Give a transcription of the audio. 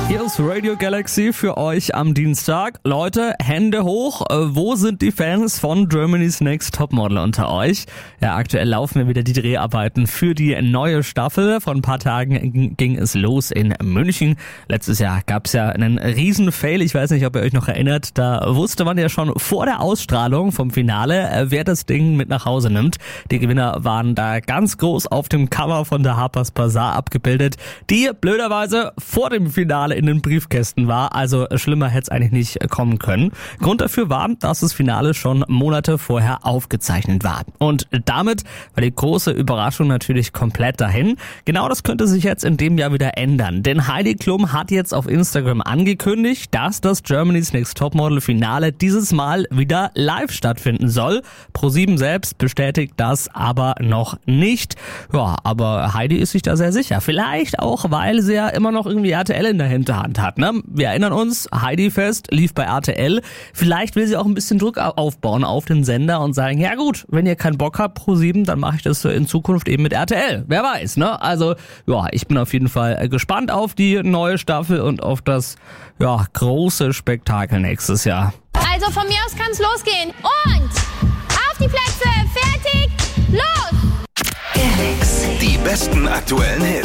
Hier ist Radio Galaxy für euch am Dienstag. Leute, Hände hoch. Wo sind die Fans von Germany's Next Topmodel unter euch? Ja, aktuell laufen ja wieder die Dreharbeiten für die neue Staffel. Vor ein paar Tagen ging es los in München. Letztes Jahr gab es ja einen riesen Fail. Ich weiß nicht, ob ihr euch noch erinnert. Da wusste man ja schon vor der Ausstrahlung vom Finale, wer das Ding mit nach Hause nimmt. Die Gewinner waren da ganz groß auf dem Cover von der Harper's Bazaar abgebildet, die blöderweise vor dem Finale in den Briefkästen war, also schlimmer hätte es eigentlich nicht kommen können. Grund dafür war, dass das Finale schon Monate vorher aufgezeichnet war. Und damit war die große Überraschung natürlich komplett dahin. Genau das könnte sich jetzt in dem Jahr wieder ändern, denn Heidi Klum hat jetzt auf Instagram angekündigt, dass das Germany's Next Topmodel Finale dieses Mal wieder live stattfinden soll. ProSieben selbst bestätigt das aber noch nicht. Ja, aber Heidi ist sich da sehr sicher. Vielleicht auch, weil sie ja immer noch irgendwie RTL in der Hinterhand hat, ne? Wir erinnern uns, Heidi-Fest lief bei RTL. Vielleicht will sie auch ein bisschen Druck aufbauen auf den Sender und sagen, ja gut, wenn ihr keinen Bock habt, ProSieben, dann mache ich das in Zukunft eben mit RTL. Wer weiß, ne? Also, ja, ich bin auf jeden Fall gespannt auf die neue Staffel und auf das, ja, große Spektakel nächstes Jahr. Also von mir aus kann's losgehen. Und auf die Plätze, fertig, los! Die besten aktuellen Hits.